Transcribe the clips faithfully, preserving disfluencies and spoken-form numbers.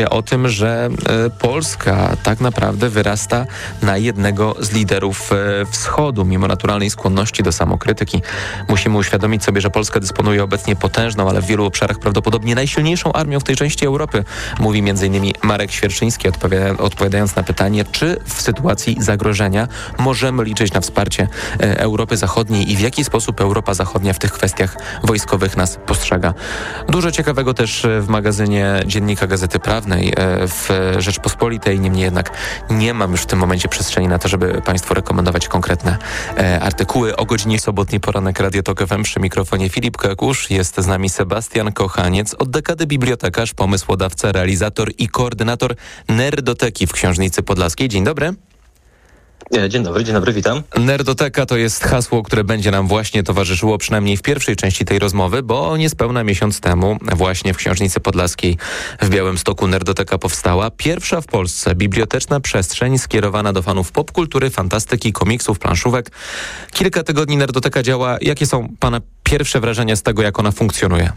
o tym, że Polska tak naprawdę wyrasta na jednego z liderów wschodu, mimo naturalnej skłonności do samokrytyki. Musimy uświadomić sobie, że Polska dysponuje obecnie potężną, ale w wielu obszarach prawdopodobnie najsilniejszą armią w tej części Europy, mówi m.in. Marek Świerczyński, odpowiadając na pytanie, czy w sytuacji zagrożenia możemy liczyć na wsparcie Europy Zachodniej i w jaki sposób Europa Zachodnia w tych kwestiach wojskowych nas postrzega. Dużo ciekawego też w magazynie Dziennika Gazety Prawnej w Rzeczpospolitej, niemniej jednak nie mam już w tym momencie przestrzeni na to, żeby Państwu rekomendować konkretne artykuły. O godzinie sobotniej poranek Radio Tok F M przy mikrofonie Filip Kakusz. Jest z nami Sebastian Kochaniec, od dekady bibliotekarz, pomysłodawca, realizator i koordynator Nerdoteki w Książnicy Podlaskiej. Dzień dobry. Dzień dobry, dzień dobry, witam. Nerdoteka to jest hasło, które będzie nam właśnie towarzyszyło przynajmniej w pierwszej części tej rozmowy, bo niespełna miesiąc temu właśnie w Książnicy Podlaskiej w Białymstoku Nerdoteka powstała. Pierwsza w Polsce biblioteczna przestrzeń skierowana do fanów popkultury, fantastyki, komiksów, planszówek. Kilka tygodni Nerdoteka działa. Jakie są Pana pierwsze wrażenia z tego, jak ona funkcjonuje?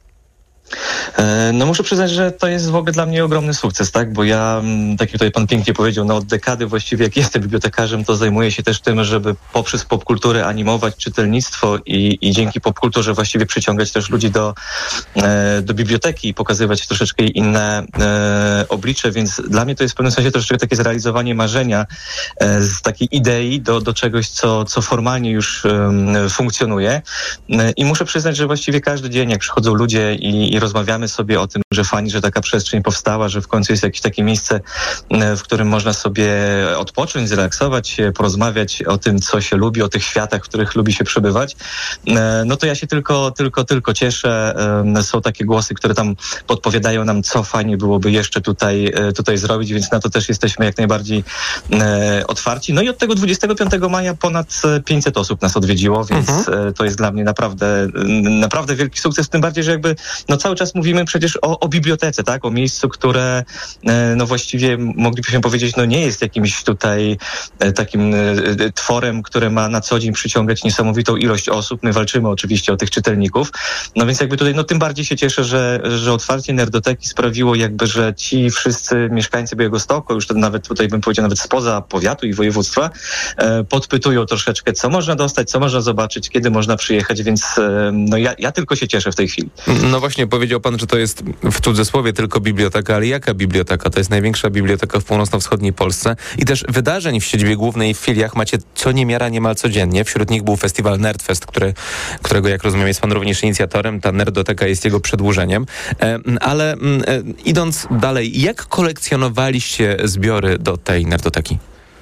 No muszę przyznać, że to jest w ogóle dla mnie ogromny sukces, tak? Bo ja, tak jak tutaj pan pięknie powiedział, no od dekady właściwie jak jestem bibliotekarzem, to zajmuję się też tym, żeby poprzez popkulturę animować czytelnictwo i, i dzięki popkulturze właściwie przyciągać też ludzi do, e, do biblioteki i pokazywać troszeczkę inne e, oblicze, więc dla mnie to jest w pewnym sensie troszeczkę takie zrealizowanie marzenia e, z takiej idei do, do czegoś, co, co formalnie już e, funkcjonuje. E, I muszę przyznać, że właściwie każdy dzień, jak przychodzą ludzie i, i rozmawiamy sobie o tym, że fajnie, że taka przestrzeń powstała, że w końcu jest jakieś takie miejsce, w którym można sobie odpocząć, zrelaksować się, porozmawiać o tym, co się lubi, o tych światach, w których lubi się przebywać, no to ja się tylko, tylko, tylko cieszę. Są takie głosy, które tam podpowiadają nam, co fajnie byłoby jeszcze tutaj, tutaj zrobić, więc na to też jesteśmy jak najbardziej otwarci. No i od tego dwudziestego piątego maja ponad pięćset osób nas odwiedziło, więc mhm. to jest dla mnie naprawdę, naprawdę wielki sukces, tym bardziej, że jakby no cały czas mówimy przecież o, o bibliotece, tak? O miejscu, które no właściwie moglibyśmy powiedzieć, no nie jest jakimś tutaj takim tworem, które ma na co dzień przyciągać niesamowitą ilość osób. My walczymy oczywiście o tych czytelników. No więc jakby tutaj, no tym bardziej się cieszę, że, że otwarcie Nerdoteki sprawiło jakby, że ci wszyscy mieszkańcy Białegostoku, już to nawet tutaj bym powiedział nawet spoza powiatu i województwa, podpytują troszeczkę, co można dostać, co można zobaczyć, kiedy można przyjechać, więc no ja, ja tylko się cieszę w tej chwili. No właśnie, powiedział pan, że to jest w cudzysłowie tylko biblioteka, ale jaka biblioteka? To jest największa biblioteka w północno-wschodniej Polsce i też wydarzeń w siedzibie głównej i w filiach macie co niemiara niemal codziennie. Wśród nich był festiwal Nerdfest, który, którego, jak rozumiem, jest pan również inicjatorem. Ta Nerdoteka jest jego przedłużeniem. E, ale e, idąc dalej, jak kolekcjonowaliście zbiory do tej Nerdoteki?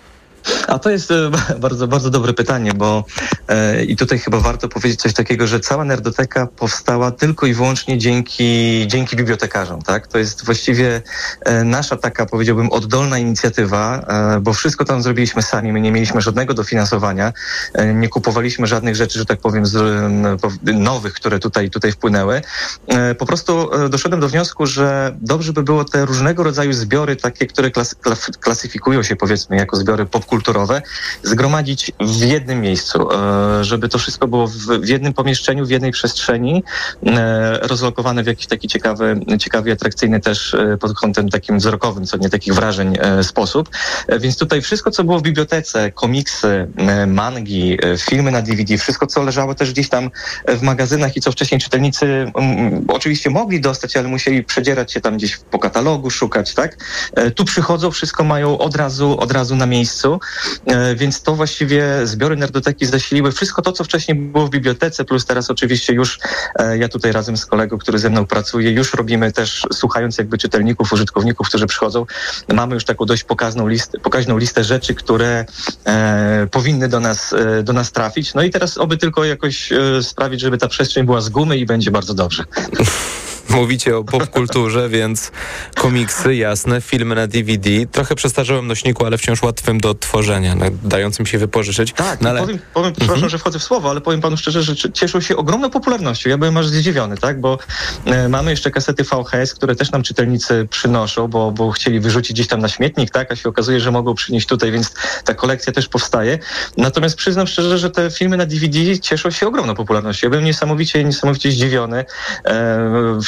A to jest e, bardzo, bardzo dobre pytanie, bo e, i tutaj chyba warto powiedzieć coś takiego, że cała Nerdoteka powstała tylko i wyłącznie dzięki, dzięki bibliotekarzom, tak? To jest właściwie e, nasza taka, powiedziałbym, oddolna inicjatywa, e, bo wszystko tam zrobiliśmy sami, my nie mieliśmy żadnego dofinansowania, e, nie kupowaliśmy żadnych rzeczy, że tak powiem, z, e, nowych, które tutaj, tutaj wpłynęły. E, po prostu e, doszedłem do wniosku, że dobrze by było te różnego rodzaju zbiory, takie, które klas, klas, klasyfikują się, powiedzmy, jako zbiory popkulturowe, kulturowe, zgromadzić w jednym miejscu, żeby to wszystko było w jednym pomieszczeniu, w jednej przestrzeni, rozlokowane w jakiś taki ciekawy, ciekawy, atrakcyjny też pod kątem takim wzrokowym, co nie takich wrażeń sposób. Więc tutaj wszystko, co było w bibliotece, komiksy, mangi, filmy na D V D, wszystko, co leżało też gdzieś tam w magazynach i co wcześniej czytelnicy um, oczywiście mogli dostać, ale musieli przedzierać się tam gdzieś po katalogu, szukać, tak? Tu przychodzą, wszystko mają od razu, od razu na miejscu. Więc to właściwie zbiory Nerdoteki zasiliły wszystko to, co wcześniej było w bibliotece, plus teraz oczywiście już ja tutaj razem z kolegą, który ze mną pracuje, już robimy też, słuchając jakby czytelników, użytkowników, którzy przychodzą, mamy już taką dość pokaźną listę, pokaźną listę rzeczy, które e, powinny do nas, e, do nas trafić. No i teraz oby tylko jakoś e, sprawić, żeby ta przestrzeń była z gumy i będzie bardzo dobrze. Mówicie o popkulturze, więc komiksy, jasne, filmy na D V D, trochę przestarzałym nośniku, ale wciąż łatwym do tworzenia, dającym się wypożyczyć. Tak, no ale... powiem, powiem mhm. przepraszam, że wchodzę w słowo, ale powiem panu szczerze, że cieszą się ogromną popularnością. Ja byłem aż zdziwiony, tak, bo e, mamy jeszcze kasety V H S, które też nam czytelnicy przynoszą, bo, bo chcieli wyrzucić gdzieś tam na śmietnik, tak, a się okazuje, że mogą przynieść tutaj, więc ta kolekcja też powstaje. Natomiast przyznam szczerze, że te filmy na D V D cieszą się ogromną popularnością. Ja byłem niesamowicie, niesamowicie zdziwiony. E, w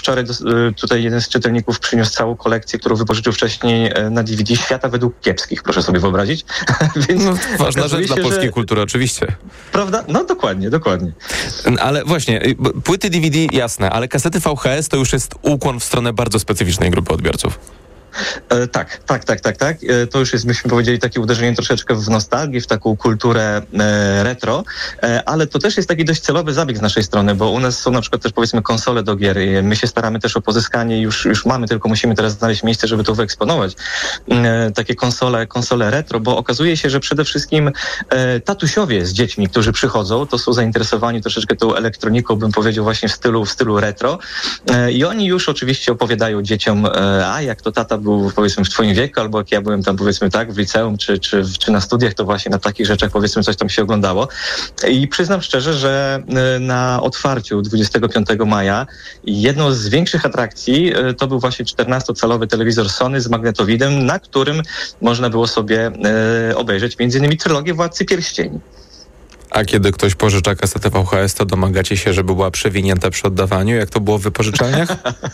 wczoraj do, tutaj jeden z czytelników przyniósł całą kolekcję, którą wypożyczył wcześniej na D V D Świata według kiepskich, proszę sobie wyobrazić. Więc no, ważna rzecz się, dla polskiej że... kultury, oczywiście. Prawda? No dokładnie, dokładnie. Ale właśnie, płyty D V D jasne, ale kasety V H S to już jest ukłon w stronę bardzo specyficznej grupy odbiorców. E, tak, tak, tak, tak, tak. E, to już jest, byśmy powiedzieli, takie uderzenie troszeczkę w nostalgię, w taką kulturę e, retro, e, ale to też jest taki dość celowy zabieg z naszej strony, bo u nas są na przykład też, powiedzmy, konsole do gier. My się staramy też o pozyskanie, już, już mamy, tylko musimy teraz znaleźć miejsce, żeby to wyeksponować. E, takie konsole, konsole retro, bo okazuje się, że przede wszystkim e, tatusiowie z dziećmi, którzy przychodzą, to są zainteresowani troszeczkę tą elektroniką, bym powiedział, właśnie w stylu, w stylu retro. E, I oni już oczywiście opowiadają dzieciom, e, a jak to tata był, powiedzmy, w twoim wieku, albo jak ja byłem tam, powiedzmy, tak, w liceum, czy, czy, czy na studiach, to właśnie na takich rzeczach, powiedzmy, coś tam się oglądało. I przyznam szczerze, że na otwarciu dwudziestego piątego maja jedną z większych atrakcji to był właśnie czternastocalowy telewizor Sony z magnetowidem, na którym można było sobie obejrzeć między innymi trylogię Władcy Pierścieni. A kiedy ktoś pożycza kasetę V H S, to domagacie się, żeby była przewinięta przy oddawaniu? Jak to było w wypożyczalniach?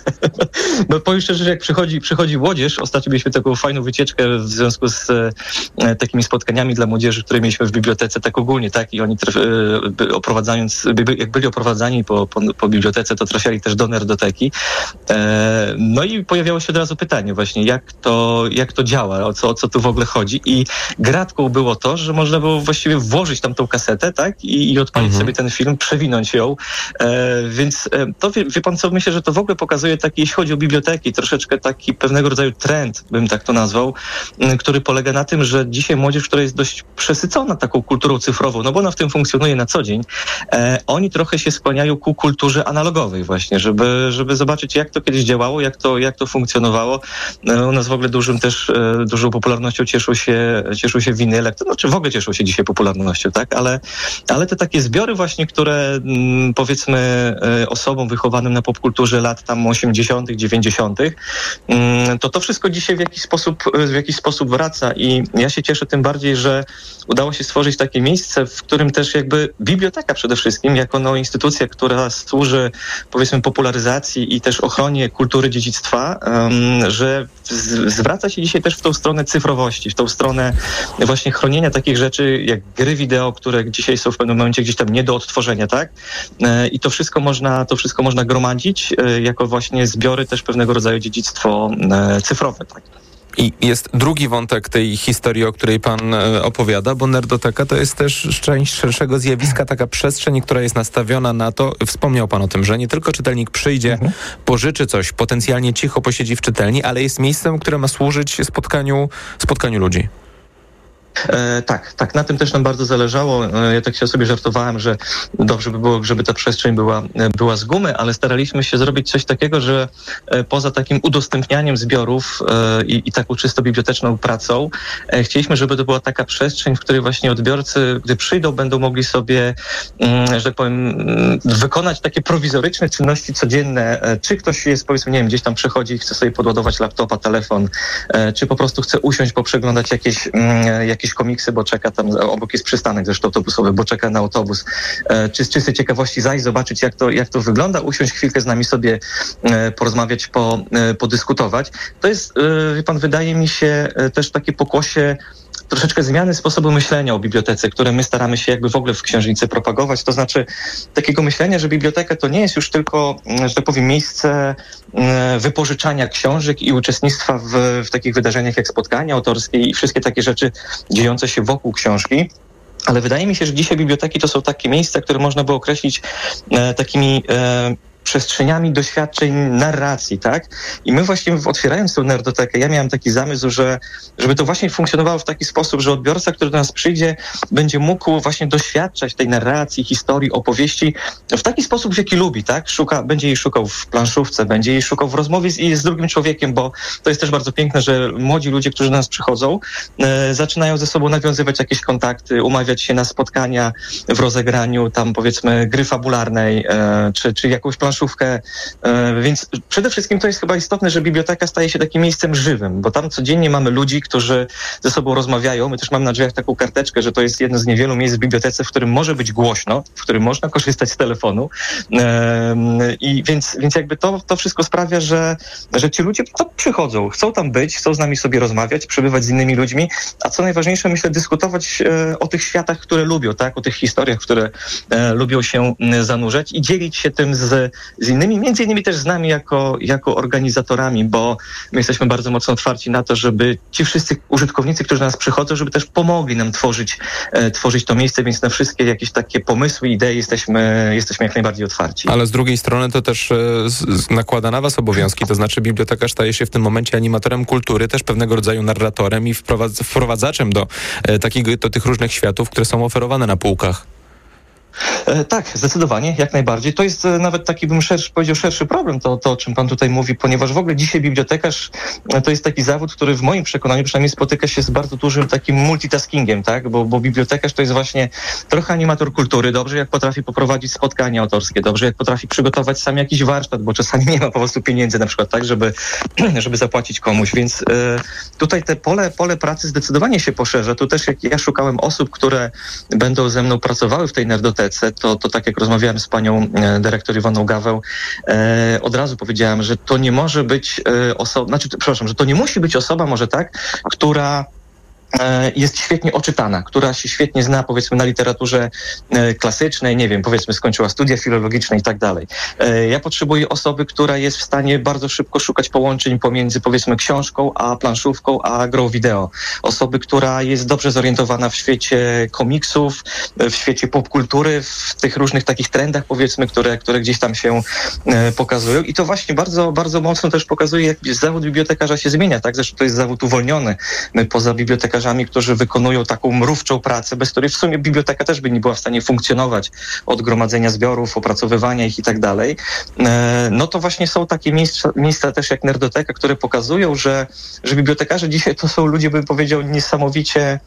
No powiem szczerze, że jak przychodzi, przychodzi młodzież, ostatnio mieliśmy taką fajną wycieczkę w związku z e, takimi spotkaniami dla młodzieży, które mieliśmy w bibliotece, tak ogólnie, tak, i oni traf, e, oprowadzając, by, jak byli oprowadzani po, po, po bibliotece, to trafiali też do nerdoteki. E, no i pojawiało się od razu pytanie właśnie, jak to, jak to działa, o co, o co tu w ogóle chodzi, i gratką było to, że można było właściwie włożyć tam tą kasetę, tak, i, i odpalić mhm. sobie ten film, przewinąć ją, e, więc e, to wie, wie pan co, myślę, że to w ogóle pokazuje taki, jeśli chodzi o biblioteki, troszeczkę taki pewnego rodzaju trend, bym tak to nazwał, m, który polega na tym, że dzisiaj młodzież, która jest dość przesycona taką kulturą cyfrową, no bo ona w tym funkcjonuje na co dzień, e, oni trochę się skłaniają ku kulturze analogowej właśnie, żeby, żeby zobaczyć, jak to kiedyś działało, jak to, jak to funkcjonowało. E, u nas w ogóle dużym też, e, dużą popularnością cieszył się, cieszył się winylek, to znaczy w ogóle cieszył się dzisiaj popularnością, tak, ale Ale te takie zbiory właśnie, które m, powiedzmy e, osobom wychowanym na popkulturze lat tam osiemdziesiątych, dziewięćdziesiątych, m, to to wszystko dzisiaj w jakiś sposób, w jakiś sposób wraca i ja się cieszę tym bardziej, że udało się stworzyć takie miejsce, w którym też jakby biblioteka przede wszystkim, jako no, instytucja, która służy powiedzmy popularyzacji i też ochronie kultury dziedzictwa, um, że z, zwraca się dzisiaj też w tą stronę cyfrowości, w tą stronę właśnie chronienia takich rzeczy jak gry wideo, które dzisiaj są w pewnym momencie gdzieś tam nie do odtworzenia, tak? I to wszystko można, to wszystko można gromadzić jako właśnie zbiory też pewnego rodzaju dziedzictwo cyfrowe, tak? I jest drugi wątek tej historii, o której pan e, opowiada, bo nerdoteka to jest też część szerszego zjawiska, taka przestrzeń, która jest nastawiona na to, wspomniał pan o tym, że nie tylko czytelnik przyjdzie, mhm. pożyczy coś, potencjalnie cicho posiedzi w czytelni, ale jest miejscem, które ma służyć spotkaniu, spotkaniu ludzi. E, tak, tak, na tym też nam bardzo zależało. E, ja tak się sobie żartowałem, że dobrze by było, żeby ta przestrzeń była, była z gumy, ale staraliśmy się zrobić coś takiego, że e, poza takim udostępnianiem zbiorów e, i, i taką czysto biblioteczną pracą, e, chcieliśmy, żeby to była taka przestrzeń, w której właśnie odbiorcy, gdy przyjdą, będą mogli sobie, mm, że tak powiem, mm, wykonać takie prowizoryczne czynności codzienne. E, czy ktoś jest, powiedzmy, nie wiem, gdzieś tam przychodzi i chce sobie podładować laptopa, telefon, e, czy po prostu chce usiąść, poprzeglądać jakieś, mm, jakieś komiksy, bo czeka tam, obok jest przystanek zresztą autobusowy, bo czeka na autobus. E, czy z czystej ciekawości zajść, zobaczyć jak to, jak to wygląda, usiąść chwilkę z nami sobie e, porozmawiać, po, e, podyskutować. To jest, e, wie pan, wydaje mi się e, też takie pokłosie troszeczkę zmiany sposobu myślenia o bibliotece, które my staramy się jakby w ogóle w księżnicy propagować. To znaczy takiego myślenia, że biblioteka to nie jest już tylko, że tak powiem, miejsce wypożyczania książek i uczestnictwa w, w takich wydarzeniach jak spotkania autorskie i wszystkie takie rzeczy dziejące się wokół książki. Ale wydaje mi się, że dzisiaj biblioteki to są takie miejsca, które można by określić e, takimi e, przestrzeniami doświadczeń, narracji, tak? I my właśnie otwierając tę nerdotekę, ja miałem taki zamysł, że żeby to właśnie funkcjonowało w taki sposób, że odbiorca, który do nas przyjdzie, będzie mógł właśnie doświadczać tej narracji, historii, opowieści w taki sposób, w jaki lubi, tak? Szuka, będzie jej szukał w planszówce, będzie jej szukał w rozmowie z, z drugim człowiekiem, bo to jest też bardzo piękne, że młodzi ludzie, którzy do nas przychodzą, e, zaczynają ze sobą nawiązywać jakieś kontakty, umawiać się na spotkania w rozegraniu tam, powiedzmy, gry fabularnej, e, czy, czy jakąś planszówkę, planszówkę, więc przede wszystkim to jest chyba istotne, że biblioteka staje się takim miejscem żywym, bo tam codziennie mamy ludzi, którzy ze sobą rozmawiają. My też mamy na drzwiach taką karteczkę, że to jest jedno z niewielu miejsc w bibliotece, w którym może być głośno, w którym można korzystać z telefonu. I więc, więc jakby to, to wszystko sprawia, że, że ci ludzie to przychodzą, chcą tam być, chcą z nami sobie rozmawiać, przebywać z innymi ludźmi, a co najważniejsze, myślę, dyskutować o tych światach, które lubią, tak, o tych historiach, w które e, lubią się zanurzać i dzielić się tym z, z innymi, między innymi też z nami jako, jako organizatorami, bo my jesteśmy bardzo mocno otwarci na to, żeby ci wszyscy użytkownicy, którzy do nas przychodzą, żeby też pomogli nam tworzyć, e, tworzyć to miejsce, więc na wszystkie jakieś takie pomysły, idee jesteśmy, jesteśmy jak najbardziej otwarci. Ale z drugiej strony to też e, z, nakłada na was obowiązki, to znaczy bibliotekarz staje się w tym momencie animatorem kultury, też pewnego rodzaju narratorem i wprowadz, wprowadzaczem do, e, takiego, do tych różnych światów, które są oferowane na półkach. E, tak, zdecydowanie, jak najbardziej. To jest e, nawet taki, bym szerszy, powiedział, szerszy problem, to, to o czym pan tutaj mówi, ponieważ w ogóle dzisiaj bibliotekarz e, to jest taki zawód, który w moim przekonaniu przynajmniej spotyka się z bardzo dużym takim multitaskingiem, tak, bo, bo bibliotekarz to jest właśnie trochę animator kultury, dobrze jak potrafi poprowadzić spotkania autorskie, dobrze jak potrafi przygotować sam jakiś warsztat, bo czasami nie ma po prostu pieniędzy na przykład, tak, żeby, żeby zapłacić komuś, więc e, tutaj te pole, pole pracy zdecydowanie się poszerza. Tu też jak ja szukałem osób, które będą ze mną pracowały w tej nerdotece, To, to tak jak rozmawiałem z panią e, dyrektor Iwoną Gaweł, e, od razu powiedziałem, że to nie może być e, osoba, znaczy, przepraszam, że to nie musi być osoba może tak, która jest świetnie oczytana, która się świetnie zna, powiedzmy, na literaturze klasycznej, nie wiem, powiedzmy, skończyła studia filologiczne i tak dalej. Ja potrzebuję osoby, która jest w stanie bardzo szybko szukać połączeń pomiędzy, powiedzmy, książką, a planszówką, a grą wideo. Osoby, która jest dobrze zorientowana w świecie komiksów, w świecie popkultury, w tych różnych takich trendach, powiedzmy, które, które gdzieś tam się pokazują. I to właśnie bardzo, bardzo mocno też pokazuje, jak zawód bibliotekarza się zmienia, tak? Zresztą to jest zawód uwolniony. My poza bibliotekarzami, którzy wykonują taką mrówczą pracę, bez której w sumie biblioteka też by nie była w stanie funkcjonować, od gromadzenia zbiorów, opracowywania ich i tak dalej, no to właśnie są takie miejsca, miejsca też jak Nerdoteka, które pokazują, że, że bibliotekarze dzisiaj to są ludzie, bym powiedział, niesamowicie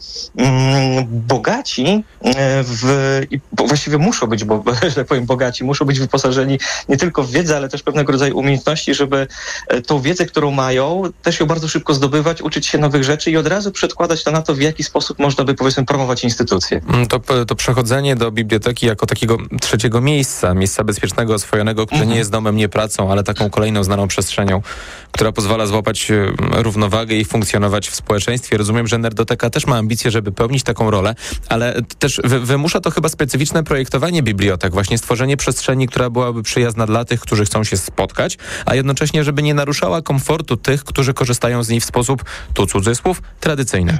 mm, bogaci w, i właściwie muszą być, bo, że tak powiem, bogaci, muszą być wyposażeni nie tylko w wiedzę, ale też pewnego rodzaju umiejętności, żeby tą wiedzę, którą mają, też ją bardzo szybko zdobywać, uczyć się nowych rzeczy i od razu przedkładać to na to, w jaki sposób można by, powiedzmy, promować instytucje. To, to przechodzenie do biblioteki jako takiego trzeciego miejsca, miejsca bezpiecznego, oswojonego, które mhm. nie jest domem, nie pracą, ale taką kolejną znaną przestrzenią, która pozwala złapać równowagę i funkcjonować w społeczeństwie. Rozumiem, że Nerdoteka też ma ambicje, żeby pełnić taką rolę, ale też wy, wymusza to chyba specyficzne projektowanie bibliotek, właśnie stworzenie przestrzeni, która byłaby przyjazna dla tych, którzy chcą się spotkać, a jednocześnie, żeby nie naruszała komfortu tych, którzy korzystają z niej w sposób, tu cudzysłów, tradycyjny.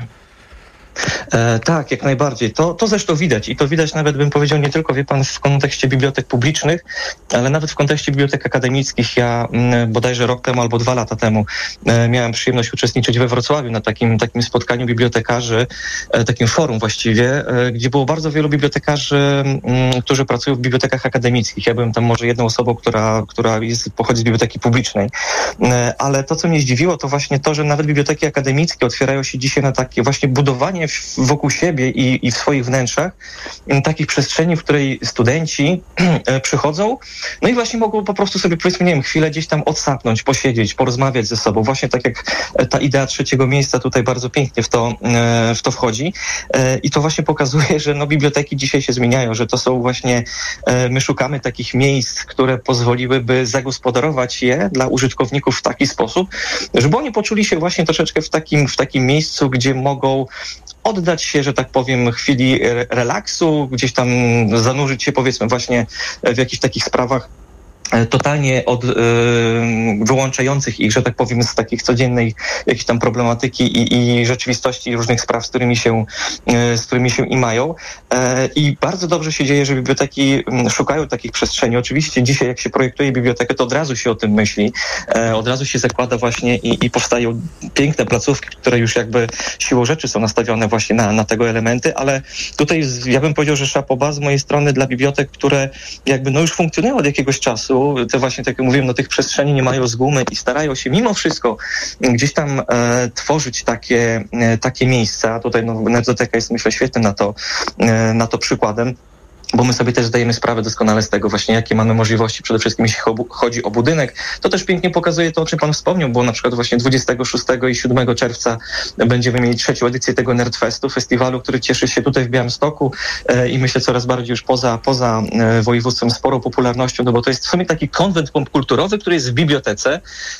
E, tak, jak najbardziej. To, to zresztą widać i to widać nawet, bym powiedział, nie tylko, wie pan, w kontekście bibliotek publicznych, ale nawet w kontekście bibliotek akademickich. Ja m, bodajże rok temu albo dwa lata temu e, miałem przyjemność uczestniczyć we Wrocławiu na takim, takim spotkaniu bibliotekarzy, e, takim forum właściwie, e, gdzie było bardzo wielu bibliotekarzy, m, którzy pracują w bibliotekach akademickich. Ja byłem tam może jedną osobą, która, która jest, pochodzi z biblioteki publicznej. E, ale to, co mnie zdziwiło, to właśnie to, że nawet biblioteki akademickie otwierają się dzisiaj na takie właśnie budowanie wokół siebie i, i w swoich wnętrzach takich przestrzeni, w której studenci przychodzą, no i właśnie mogą po prostu sobie, powiedzmy, nie wiem, chwilę gdzieś tam odsapnąć, posiedzieć, porozmawiać ze sobą. Właśnie tak jak ta idea trzeciego miejsca tutaj bardzo pięknie w to, w to wchodzi. I to właśnie pokazuje, że no, biblioteki dzisiaj się zmieniają, że to są właśnie, my szukamy takich miejsc, które pozwoliłyby zagospodarować je dla użytkowników w taki sposób, żeby oni poczuli się właśnie troszeczkę w takim, w takim miejscu, gdzie mogą oddać się, że tak powiem, chwili relaksu, gdzieś tam zanurzyć się, powiedzmy, właśnie w jakichś takich sprawach totalnie od, y, wyłączających ich, że tak powiem, z takich codziennej jakiejś tam problematyki i, i rzeczywistości i różnych spraw, z którymi się, y, z którymi się imają. E, I bardzo dobrze się dzieje, że biblioteki szukają takich przestrzeni. Oczywiście dzisiaj, jak się projektuje bibliotekę, to od razu się o tym myśli, e, od razu się zakłada właśnie i, i powstają piękne placówki, które już jakby siłą rzeczy są nastawione właśnie na, na tego elementy, ale tutaj ja bym powiedział, że chapeau z mojej strony dla bibliotek, które jakby no już funkcjonują od jakiegoś czasu, te właśnie, tak jak mówiłem, no tych przestrzeni nie mają z gumy i starają się mimo wszystko gdzieś tam e, tworzyć takie, e, takie miejsca. Tutaj no, Nerdoteka jest, myślę, świetnym na to, e, na to przykładem. bo my sobie też zdajemy sprawę doskonale z tego właśnie, jakie mamy możliwości, przede wszystkim jeśli chodzi o budynek. To też pięknie pokazuje to, o czym pan wspomniał, bo na przykład właśnie dwudziestego szóstego i siódmego czerwca będziemy mieli trzecią edycję tego Nerdfestu, festiwalu, który cieszy się tutaj w Białymstoku e, i myślę coraz bardziej już poza, poza e, województwem sporą popularnością, no bo to jest w sumie taki konwent popkulturowy, który jest w bibliotece,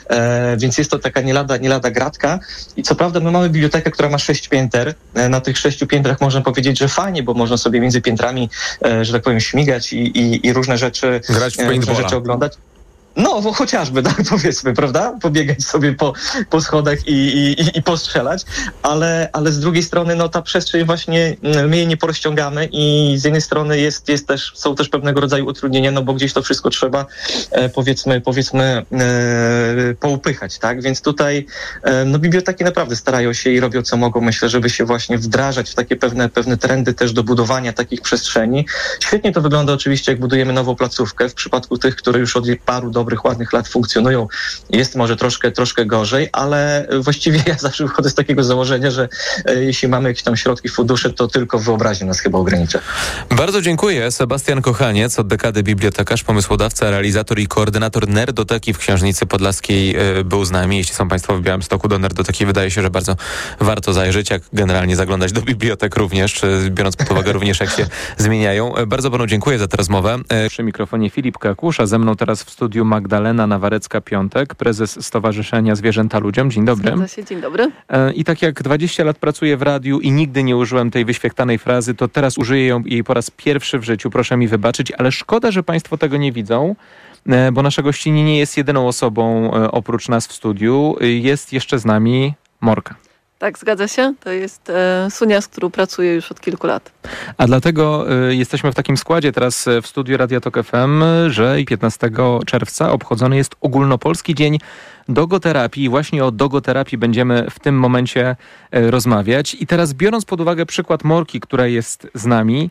e, więc jest to taka nie lada, nie lada gratka i co prawda my mamy bibliotekę, która ma sześć pięter. E, na tych sześciu piętrach można powiedzieć, że fajnie, bo można sobie między piętrami e, że tak powiem, śmigać i, i, i różne rzeczy, grać w e, różne rzeczy oglądać. No, bo chociażby, tak powiedzmy, prawda? Pobiegać sobie po, po schodach i, i, i postrzelać, ale, ale z drugiej strony, no ta przestrzeń właśnie, my jej nie porozciągamy i z jednej strony jest, jest też, są też pewnego rodzaju utrudnienia, no bo gdzieś to wszystko trzeba, e, powiedzmy, powiedzmy, e, poupychać, tak? Więc tutaj, e, no biblioteki naprawdę starają się i robią co mogą, myślę, żeby się właśnie wdrażać w takie pewne, pewne trendy też do budowania takich przestrzeni. Świetnie to wygląda oczywiście, jak budujemy nową placówkę. W przypadku tych, które już od paru do dobrych, ładnych lat funkcjonują. Jest może troszkę, troszkę gorzej, ale właściwie ja zawsze wychodzę z takiego założenia, że e, jeśli mamy jakieś tam środki, fundusze, to tylko wyobraźnia nas chyba ogranicza. Bardzo dziękuję. Sebastian Kochaniec, od dekady bibliotekarz, pomysłodawca, realizator i koordynator Nerdoteki w Książnicy Podlaskiej e, był z nami. Jeśli są państwo w Białymstoku, do Nerdoteki wydaje się, że bardzo warto zajrzeć, jak generalnie zaglądać do bibliotek również, e, biorąc pod uwagę również, jak się zmieniają. E, bardzo panu dziękuję za tę rozmowę. E, przy mikrofonie Filip Kakusza, ze mną teraz w studiu Magdalena Nawarecka-Piątek, prezes Stowarzyszenia Zwierzęta Ludziom. Dzień dobry. Zgadza się, dzień dobry. I tak jak dwadzieścia lat pracuję w radiu i nigdy nie użyłem tej wyświechtanej frazy, to teraz użyję ją jej po raz pierwszy w życiu. Proszę mi wybaczyć, ale szkoda, że państwo tego nie widzą, bo nasza gościni nie jest jedyną osobą oprócz nas w studiu. Jest jeszcze z nami Morka. Tak, zgadza się. To jest e, Sunia, z którą pracuję już od kilku lat. A dlatego y, jesteśmy w takim składzie teraz w studiu Radia Tok F M, że piętnastego czerwca obchodzony jest Ogólnopolski Dzień Dogoterapii. I właśnie o dogoterapii będziemy w tym momencie y, rozmawiać. I teraz biorąc pod uwagę przykład Morki, która jest z nami,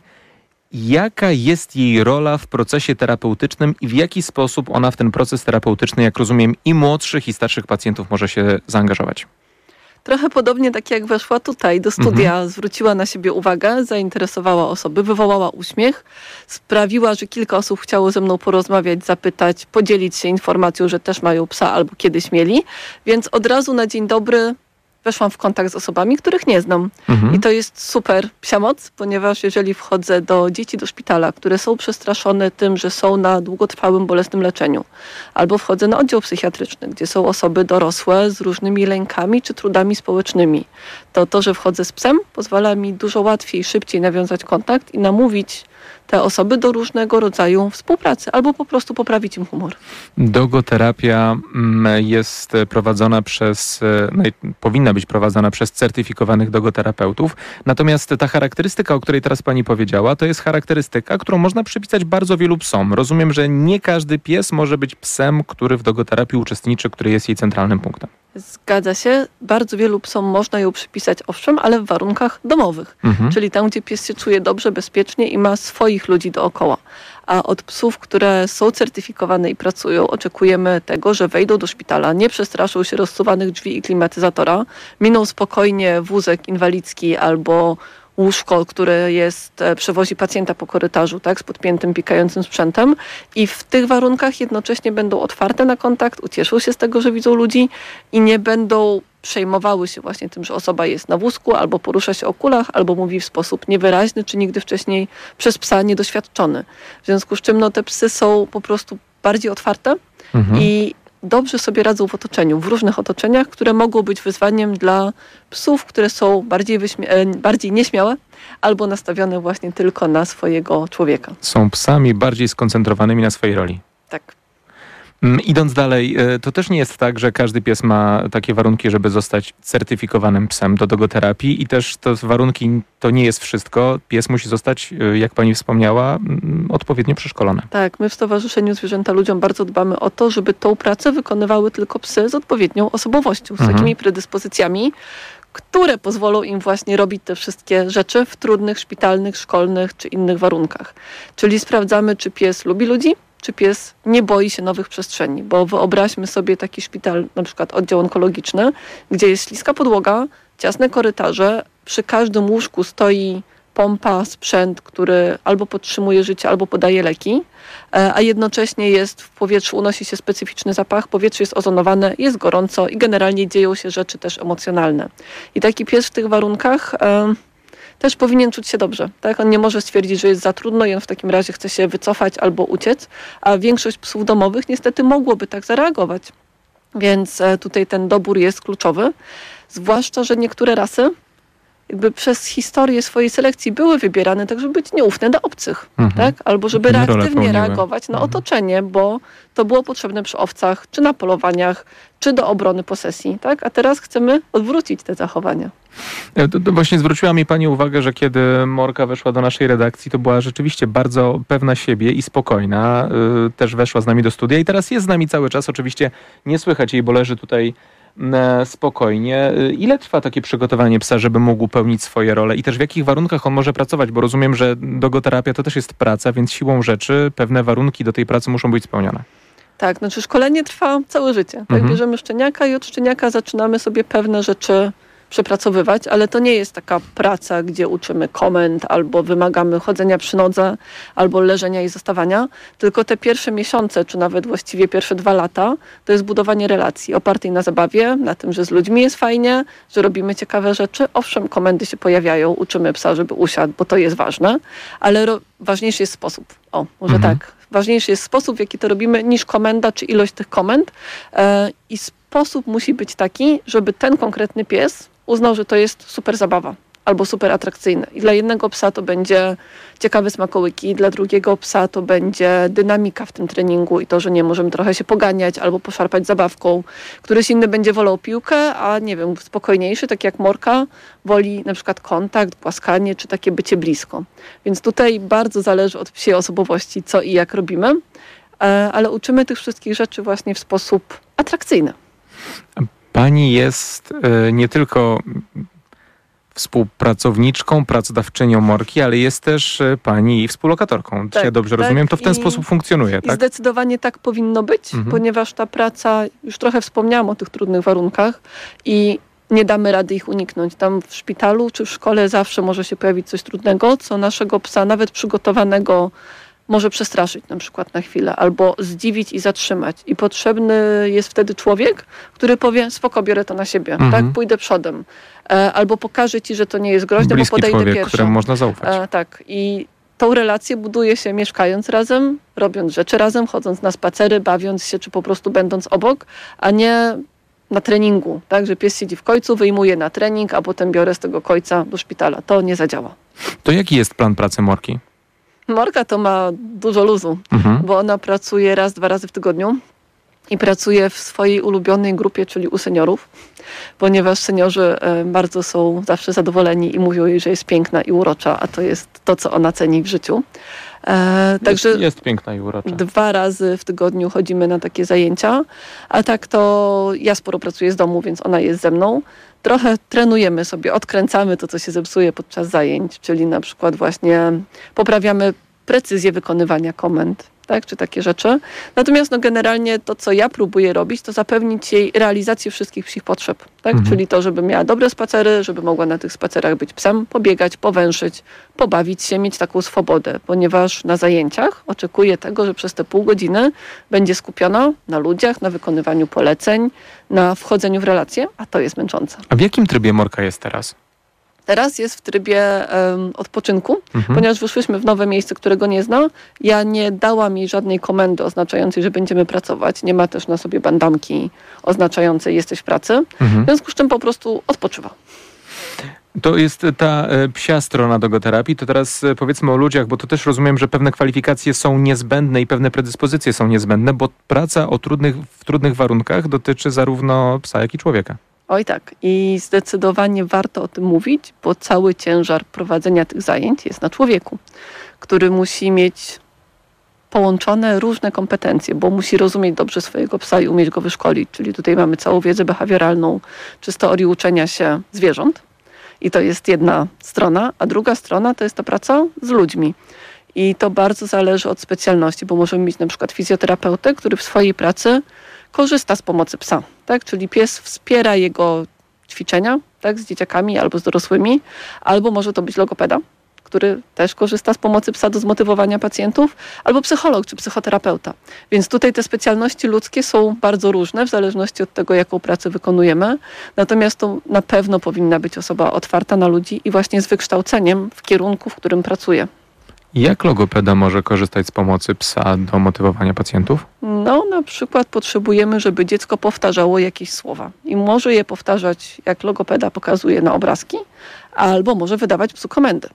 jaka jest jej rola w procesie terapeutycznym i w jaki sposób ona w ten proces terapeutyczny, jak rozumiem, i młodszych, i starszych pacjentów może się zaangażować? Trochę podobnie tak jak weszła tutaj do studia, mhm. zwróciła na siebie uwagę, zainteresowała osoby, wywołała uśmiech, sprawiła, że kilka osób chciało ze mną porozmawiać, zapytać, podzielić się informacją, że też mają psa albo kiedyś mieli, więc od razu na dzień dobry weszłam w kontakt z osobami, których nie znam. Mhm. I to jest super psia moc, ponieważ jeżeli wchodzę do dzieci do szpitala, które są przestraszone tym, że są na długotrwałym, bolesnym leczeniu, albo wchodzę na oddział psychiatryczny, gdzie są osoby dorosłe z różnymi lękami czy trudami społecznymi, to to, że wchodzę z psem, pozwala mi dużo łatwiej, szybciej nawiązać kontakt i namówić te osoby do różnego rodzaju współpracy albo po prostu poprawić im humor. Dogoterapia jest prowadzona przez, no powinna być prowadzona przez certyfikowanych dogoterapeutów. Natomiast ta charakterystyka, o której teraz pani powiedziała, to jest charakterystyka, którą można przypisać bardzo wielu psom. Rozumiem, że nie każdy pies może być psem, który w dogoterapii uczestniczy, który jest jej centralnym punktem. Zgadza się. Bardzo wielu psom można ją przypisać, owszem, ale w warunkach domowych. Mhm. Czyli tam, gdzie pies się czuje dobrze, bezpiecznie i ma swoich ludzi dookoła. A od psów, które są certyfikowane i pracują, oczekujemy tego, że wejdą do szpitala, nie przestraszą się rozsuwanych drzwi i klimatyzatora, miną spokojnie wózek inwalidzki albo łóżko, które jest, przewozi pacjenta po korytarzu, tak, z podpiętym, pikającym sprzętem i w tych warunkach jednocześnie będą otwarte na kontakt, ucieszą się z tego, że widzą ludzi i nie będą przejmowały się właśnie tym, że osoba jest na wózku, albo porusza się o kulach, albo mówi w sposób niewyraźny, czy nigdy wcześniej przez psa niedoświadczony. W związku z czym no, te psy są po prostu bardziej otwarte mhm. i dobrze sobie radzą w otoczeniu, w różnych otoczeniach, które mogą być wyzwaniem dla psów, które są bardziej, wyśmia- bardziej nieśmiałe albo nastawione właśnie tylko na swojego człowieka. Są psami bardziej skoncentrowanymi na swojej roli. Tak. Idąc dalej, to też nie jest tak, że każdy pies ma takie warunki, żeby zostać certyfikowanym psem do dogoterapii i też te warunki to nie jest wszystko. Pies musi zostać, jak pani wspomniała, odpowiednio przeszkolony. Tak, my w Stowarzyszeniu Zwierzęta Ludziom bardzo dbamy o to, żeby tą pracę wykonywały tylko psy z odpowiednią osobowością, z mhm. takimi predyspozycjami, które pozwolą im właśnie robić te wszystkie rzeczy w trudnych, szpitalnych, szkolnych czy innych warunkach. Czyli sprawdzamy, czy pies lubi ludzi, czy pies nie boi się nowych przestrzeni, bo wyobraźmy sobie taki szpital, na przykład oddział onkologiczny, gdzie jest śliska podłoga, ciasne korytarze, przy każdym łóżku stoi pompa sprzęt, który albo podtrzymuje życie, albo podaje leki, a jednocześnie jest w powietrzu, unosi się specyficzny zapach, powietrze jest ozonowane, jest gorąco i generalnie dzieją się rzeczy też emocjonalne. I taki pies w tych warunkach e, też powinien czuć się dobrze. Tak? On nie może stwierdzić, że jest za trudno i on w takim razie chce się wycofać albo uciec, a większość psów domowych niestety mogłoby tak zareagować. Więc e, tutaj ten dobór jest kluczowy, zwłaszcza, że niektóre rasy jakby przez historię swojej selekcji były wybierane tak, żeby być nieufne do obcych, mhm. tak? Albo żeby reaktywnie reagować na mhm. otoczenie, bo to było potrzebne przy owcach, czy na polowaniach, czy do obrony posesji, tak? A teraz chcemy odwrócić te zachowania. To, to właśnie zwróciła mi pani uwagę, że kiedy Morka weszła do naszej redakcji, to była rzeczywiście bardzo pewna siebie i spokojna. Yy, też weszła z nami do studia i teraz jest z nami cały czas. Oczywiście nie słychać jej, bo leży tutaj spokojnie. Ile trwa takie przygotowanie psa, żeby mógł pełnić swoje role i też w jakich warunkach on może pracować? Bo rozumiem, że dogoterapia to też jest praca, więc siłą rzeczy pewne warunki do tej pracy muszą być spełnione. Tak, znaczy szkolenie trwa całe życie. Tak? Mhm. Bierzemy szczeniaka i od szczeniaka zaczynamy sobie pewne rzeczy przepracowywać, ale to nie jest taka praca, gdzie uczymy komend, albo wymagamy chodzenia przy nodze, albo leżenia i zostawania, tylko te pierwsze miesiące, czy nawet właściwie pierwsze dwa lata, to jest budowanie relacji opartej na zabawie, na tym, że z ludźmi jest fajnie, że robimy ciekawe rzeczy. Owszem, komendy się pojawiają, uczymy psa, żeby usiadł, bo to jest ważne, ale ro- ważniejszy jest sposób. O, może mhm. tak. Ważniejszy jest sposób, w jaki to robimy, niż komenda, czy ilość tych komend. E, I sposób musi być taki, żeby ten konkretny pies uznał, że to jest super zabawa albo super atrakcyjne. I dla jednego psa to będzie ciekawe smakołyki, dla drugiego psa to będzie dynamika w tym treningu i to, że nie możemy trochę się poganiać albo poszarpać zabawką. Któryś inny będzie wolał piłkę, a nie wiem, spokojniejszy, tak jak Morka, woli na przykład kontakt, głaskanie czy takie bycie blisko. Więc tutaj bardzo zależy od psiej osobowości, co i jak robimy, ale uczymy tych wszystkich rzeczy właśnie w sposób atrakcyjny. Pani jest nie tylko współpracowniczką, pracodawczynią Morki, ale jest też pani współlokatorką. Czy tak, ja dobrze tak, rozumiem? To w ten i, sposób funkcjonuje, tak? I zdecydowanie tak powinno być, mhm. ponieważ ta praca, już trochę wspomniałam o tych trudnych warunkach i nie damy rady ich uniknąć. Tam w szpitalu czy w szkole zawsze może się pojawić coś trudnego, co naszego psa, nawet przygotowanego, może przestraszyć na przykład na chwilę, albo zdziwić i zatrzymać. I potrzebny jest wtedy człowiek, który powie, spoko, biorę to na siebie, mhm. tak, pójdę przodem. E, albo pokaże ci, że to nie jest groźne, bliski bo podejdę człowiek, pierwszy. któremu można zaufać. E, tak. I tą relację buduje się mieszkając razem, robiąc rzeczy razem, chodząc na spacery, bawiąc się, czy po prostu będąc obok, a nie na treningu, tak, że pies siedzi w kojcu, wyjmuje na trening, a potem biorę z tego kojca do szpitala. To nie zadziała. To jaki jest plan pracy Morki? Morka to ma dużo luzu, mhm. bo ona pracuje raz, dwa razy w tygodniu i pracuje w swojej ulubionej grupie, czyli u seniorów, ponieważ seniorzy bardzo są zawsze zadowoleni i mówią jej, że jest piękna i urocza, a to jest to, co ona ceni w życiu. E, także jest, jest piękna i urocza. Dwa razy w tygodniu chodzimy na takie zajęcia, a tak to ja sporo pracuję z domu, więc ona jest ze mną. Trochę trenujemy sobie, odkręcamy to, co się zepsuje podczas zajęć, czyli na przykład właśnie poprawiamy precyzję wykonywania komend, tak, czy takie rzeczy. Natomiast no, generalnie to, co ja próbuję robić, to zapewnić jej realizację wszystkich psich potrzeb, tak? Mhm. Czyli to, żeby miała dobre spacery, żeby mogła na tych spacerach być psem, pobiegać, powęszyć, pobawić się, mieć taką swobodę, ponieważ na zajęciach oczekuję tego, że przez te pół godziny będzie skupiona na ludziach, na wykonywaniu poleceń, na wchodzeniu w relacje, a to jest męczące. A w jakim trybie Morka jest teraz? Teraz jest w trybie um, odpoczynku, mhm. ponieważ wyszłyśmy w nowe miejsce, którego nie zna. Ja nie dałam jej żadnej komendy oznaczającej, że będziemy pracować. Nie ma też na sobie bandamki oznaczającej jesteś w pracy. Mhm. W związku z czym po prostu odpoczywa. To jest ta psia strona dogoterapii. To teraz powiedzmy o ludziach, bo to też rozumiem, że pewne kwalifikacje są niezbędne i pewne predyspozycje są niezbędne, bo praca o trudnych, w trudnych warunkach dotyczy zarówno psa, jak i człowieka. Oj tak. I zdecydowanie warto o tym mówić, bo cały ciężar prowadzenia tych zajęć jest na człowieku, który musi mieć połączone różne kompetencje, bo musi rozumieć dobrze swojego psa i umieć go wyszkolić. Czyli tutaj mamy całą wiedzę behawioralną, czy z teorii uczenia się zwierząt. I to jest jedna strona, a druga strona to jest ta praca z ludźmi. I to bardzo zależy od specjalności, bo możemy mieć na przykład fizjoterapeutę, który w swojej pracy korzysta z pomocy psa, tak? Czyli pies wspiera jego ćwiczenia, tak? Z dzieciakami albo z dorosłymi, albo może to być logopeda, który też korzysta z pomocy psa do zmotywowania pacjentów, albo psycholog czy psychoterapeuta. Więc tutaj te specjalności ludzkie są bardzo różne w zależności od tego, jaką pracę wykonujemy. Natomiast to na pewno powinna być osoba otwarta na ludzi i właśnie z wykształceniem w kierunku, w którym pracuje. Jak logopeda może korzystać z pomocy psa do motywowania pacjentów? No, na przykład potrzebujemy, żeby dziecko powtarzało jakieś słowa. I może je powtarzać, jak logopeda pokazuje na obrazki, albo może wydawać psu komendy.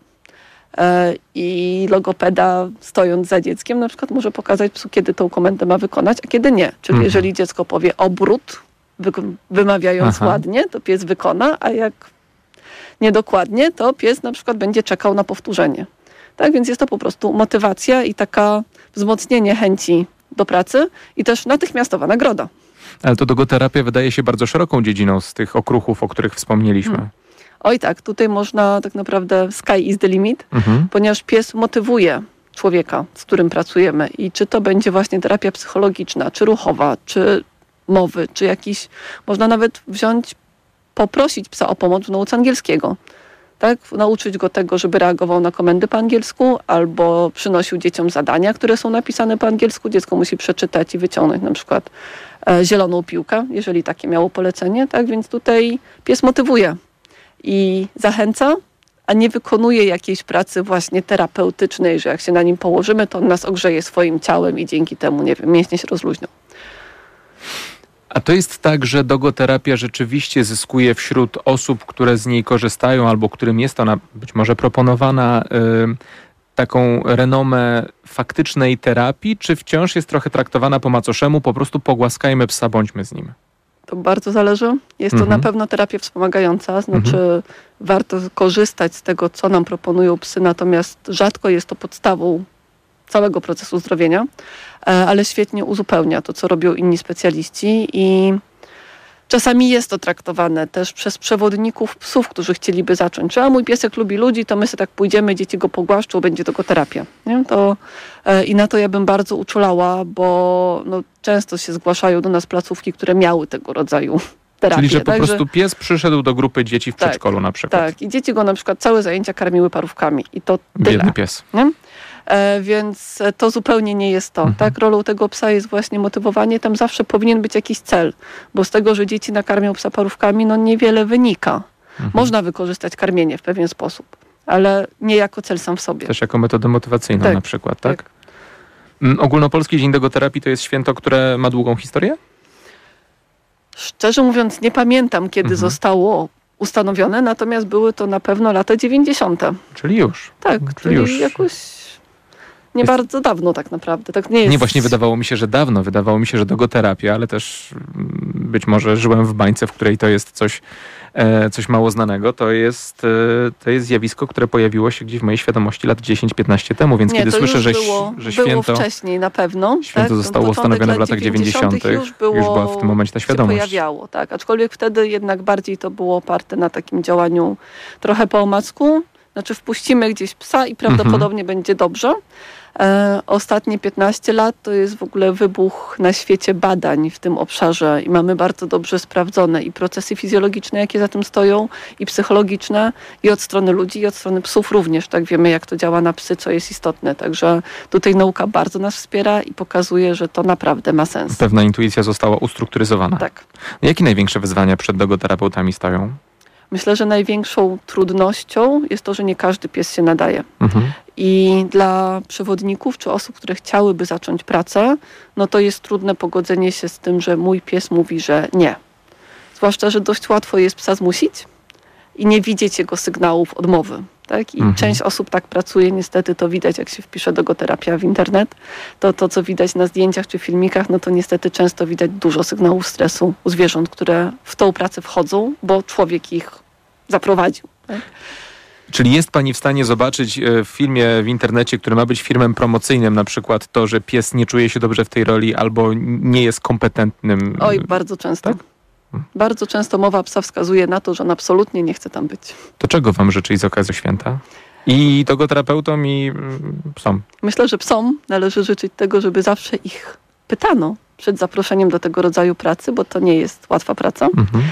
I logopeda, stojąc za dzieckiem, na przykład może pokazać psu, kiedy tą komendę ma wykonać, a kiedy nie. Czyli mhm. jeżeli dziecko powie obrót, wy, wymawiając Aha. ładnie, to pies wykona, a jak niedokładnie, to pies na przykład będzie czekał na powtórzenie. Tak, więc jest to po prostu motywacja i taka wzmocnienie chęci do pracy i też natychmiastowa nagroda. Ale to dogoterapia wydaje się bardzo szeroką dziedziną z tych okruchów, o których wspomnieliśmy. Hmm. Oj tak, tutaj można tak naprawdę sky is the limit, mhm. ponieważ pies motywuje człowieka, z którym pracujemy i czy to będzie właśnie terapia psychologiczna, czy ruchowa, czy mowy, czy jakiś, można nawet wziąć, poprosić psa o pomoc w nauce angielskiego. Tak? Nauczyć go tego, żeby reagował na komendy po angielsku albo przynosił dzieciom zadania, które są napisane po angielsku. Dziecko musi przeczytać i wyciągnąć na przykład e, zieloną piłkę, jeżeli takie miało polecenie. Tak? Więc tutaj pies motywuje i zachęca, a nie wykonuje jakiejś pracy właśnie terapeutycznej, że jak się na nim położymy, to on nas ogrzeje swoim ciałem i dzięki temu, nie wiem, mięśnie się rozluźnią. A to jest tak, że dogoterapia rzeczywiście zyskuje wśród osób, które z niej korzystają albo którym jest ona być może proponowana, yy, taką renomę faktycznej terapii, czy wciąż jest trochę traktowana po macoszemu, po prostu pogłaskajmy psa, bądźmy z nim? To bardzo zależy. Jest mhm. to na pewno terapia wspomagająca, znaczy mhm. warto korzystać z tego, co nam proponują psy, natomiast rzadko jest to podstawą całego procesu uzdrowienia, ale świetnie uzupełnia to, co robią inni specjaliści i czasami jest to traktowane też przez przewodników psów, którzy chcieliby zacząć. Czy a mój piesek lubi ludzi, to my sobie tak pójdziemy, dzieci go pogłaszczą, będzie to terapia. Nie? To, i na to ja bym bardzo uczulała, bo no, często się zgłaszają do nas placówki, które miały tego rodzaju terapię. Czyli, że po tak, prostu że... pies przyszedł do grupy dzieci w tak, przedszkolu na przykład. Tak, i dzieci go na przykład całe zajęcia karmiły parówkami i to tyle. Biedny pies. Nie? E, więc to zupełnie nie jest to. Mhm. Tak? Rolą tego psa jest właśnie motywowanie. Tam zawsze powinien być jakiś cel, bo z tego, że dzieci nakarmią psa parówkami, no niewiele wynika. Mhm. Można wykorzystać karmienie w pewien sposób, ale nie jako cel sam w sobie. Też jako metodę motywacyjną tak, na przykład, tak? tak? Ogólnopolski Dzień Dogoterapii to jest święto, które ma długą historię? Szczerze mówiąc, nie pamiętam, kiedy mhm. zostało ustanowione, natomiast były to na pewno lata dziewięćdziesiąte. Czyli już. Tak, czyli, czyli już. jakoś nie jest... bardzo dawno tak naprawdę. Tak nie, jest... nie, właśnie wydawało mi się, że dawno. Wydawało mi się, że dogoterapia, ale też być może żyłem w bańce, w której to jest coś, e, coś mało znanego. To jest, e, to jest zjawisko, które pojawiło się gdzieś w mojej świadomości lat dziesięć piętnaście temu, więc nie, kiedy słyszę, że, było, że święto... Było wcześniej na pewno. Święto tak? zostało ustanowione w latach dziewięćdziesiątych. Już, było, już była w tym momencie ta świadomość. Się pojawiało, tak. Aczkolwiek wtedy jednak bardziej to było oparte na takim działaniu trochę po omacku. Znaczy wpuścimy gdzieś psa i prawdopodobnie mhm. będzie dobrze. E, ostatnie piętnaście lat to jest w ogóle wybuch na świecie badań w tym obszarze i mamy bardzo dobrze sprawdzone i procesy fizjologiczne, jakie za tym stoją, i psychologiczne, i od strony ludzi, i od strony psów również. Tak, wiemy, jak to działa na psy, co jest istotne. Także tutaj nauka bardzo nas wspiera i pokazuje, że to naprawdę ma sens. Pewna intuicja została ustrukturyzowana. Tak. Jakie największe wyzwania przed dogoterapeutami stoją? Myślę, że największą trudnością jest to, że nie każdy pies się nadaje. Mhm. I dla przewodników czy osób, które chciałyby zacząć pracę, no to jest trudne pogodzenie się z tym, że mój pies mówi, że nie. Zwłaszcza, że dość łatwo jest psa zmusić i nie widzieć jego sygnałów odmowy. Tak? I mhm. część osób tak pracuje, niestety to widać, jak się wpisze dogoterapia w internet. To, to, co widać na zdjęciach czy filmikach, no to niestety często widać dużo sygnałów stresu u zwierząt, które w tą pracę wchodzą, bo człowiek ich zaprowadził. Tak? Czyli jest pani w stanie zobaczyć w filmie w internecie, który ma być filmem promocyjnym, na przykład to, że pies nie czuje się dobrze w tej roli albo nie jest kompetentnym? Oj, bardzo często. Tak? Bardzo często mowa psa wskazuje na to, że on absolutnie nie chce tam być. To czego wam życzyć z okazji święta? I dogoterapeutom, i psom? Myślę, że psom należy życzyć tego, żeby zawsze ich pytano przed zaproszeniem do tego rodzaju pracy, bo to nie jest łatwa praca. Mhm.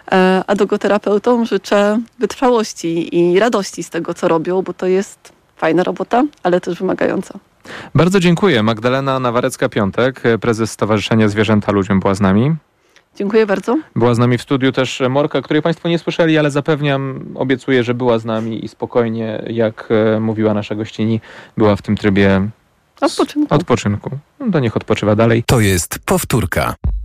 A dogoterapeutom życzę wytrwałości i radości z tego, co robią, bo to jest fajna robota, ale też wymagająca. Bardzo dziękuję. Magdalena Nawarecka-Piątek, prezes Stowarzyszenia Zwierzęta Ludziom, była z nami. Dziękuję bardzo. Była z nami w studiu też Morka, której Państwo nie słyszeli, ale zapewniam, obiecuję, że była z nami i spokojnie, jak mówiła nasza gościni, była w tym trybie Odpoczynku. odpoczynku. No to niech odpoczywa dalej. To jest powtórka.